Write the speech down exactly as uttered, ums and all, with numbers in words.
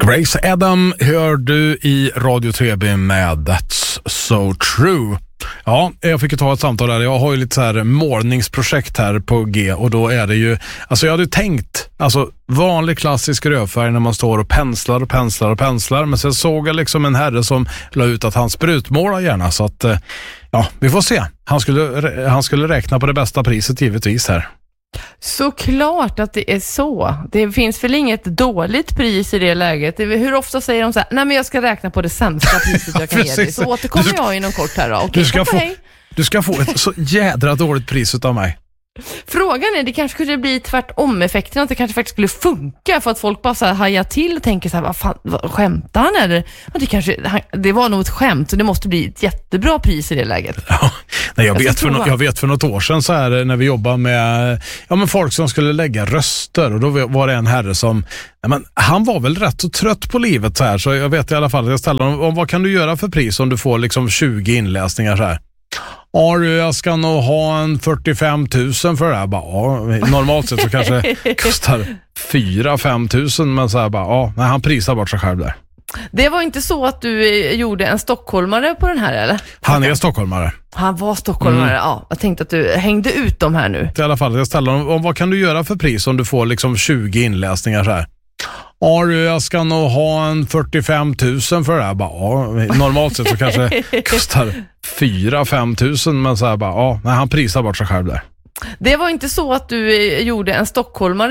Grace Adam hör du i Radio tre B med That's So True. Ja, jag fick ta ett samtal där. Jag har ju lite så här målningsprojekt här på G och då är det ju, alltså jag hade tänkt, alltså vanlig klassisk rödfärg när man står och penslar och penslar och penslar, men sen såg jag liksom en herre som la ut att han sprutmålar gärna, så att ja, vi får se. Han skulle, han skulle räkna på det bästa priset givetvis här. Såklart att det är så. Det finns väl inget dåligt pris i det läget. Hur ofta säger de så här: nej men jag ska räkna på det sämsta priset jag kan ge dig. Så återkommer ska, jag inom kort här då. Okej, du, ska få, du ska få ett så jädra dåligt pris utav mig. Frågan är, det kanske skulle bli tvärtom effekten, att det kanske faktiskt skulle funka för att folk bara så här hajar till och tänker så här: vad fan, vad, skämtar han eller? Det, kanske, det var nog ett skämt, så det måste bli ett jättebra pris i det läget. Ja, nej, jag, jag, vet för no- jag vet för något år sedan så här, när vi jobbade med ja, men folk som skulle lägga röster, och då var det en herre som, ja, men, han var väl rätt så trött på livet så här, så jag vet i alla fall att jag ställde honom, vad kan du göra för pris om du får liksom tjugo inläsningar så här? Ja, jag ska nog ha en fyrtiofem tusen för det här. Bara, ja, normalt sett så kanske det kostar fyra fem tusen, men så här bara, ja, nej, han prisar bort sig själv där. Det var inte så att du gjorde en stockholmare på den här, eller? Han är stockholmare. Han var stockholmare, mm. Ja. Jag tänkte att du hängde ut dem här nu. I alla fall, jag ställer honom, vad kan du göra för pris om du får liksom tjugo inläsningar så här? Ja, jag ska nog ha en fyrtiofem tusen för det här. Bara, ja, normalt sett så kanske det kostar fyra fem tusen, men så här bara, ja, nej, han prisar bort sig själv där. Det var inte så att du gjorde en stockholmare